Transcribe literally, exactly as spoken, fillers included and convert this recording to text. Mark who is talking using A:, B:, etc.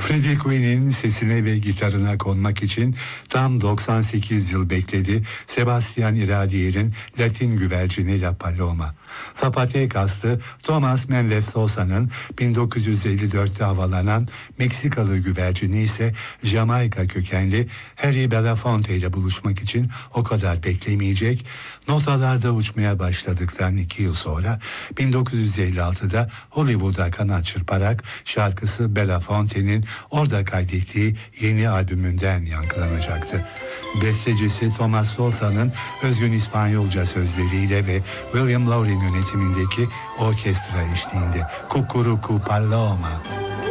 A: Freddie Quinn'in sesine ve gitarına konmak için tam doksan sekiz yıl bekledi Sebastian Iradier'in Latin güvercini La Paloma. Zapatecas'lı Thomas Mendes Sosa'nın bin dokuz yüz elli dörtte havalanan Meksikalı güvercini ise Jamaika kökenli Harry Belafonte ile buluşmak için o kadar beklemeyecek, notalarda uçmaya başladıktan iki yıl sonra bin dokuz yüz elli altıda Hollywood'a kanat çırparak şarkısı Belafonte'nin orada kaydettiği yeni albümünden yankılanacaktı. Bestecisi Thomas Sosa'nın özgün İspanyolca sözleriyle ve William Laurin yönetimindeki orkestra eşliğinde Cucurucu Paloma.